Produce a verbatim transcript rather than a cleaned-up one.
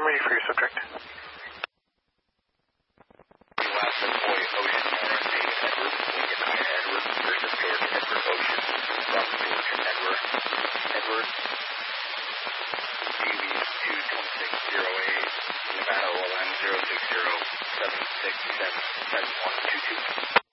I'm ready for your subject. Last employee Ocean R S A Edward, Lincoln High Edward versus George Edward Ocean from George Edward Edward D V two two six zero eight Nevada O L M zero six zero seven six seven seven one two two.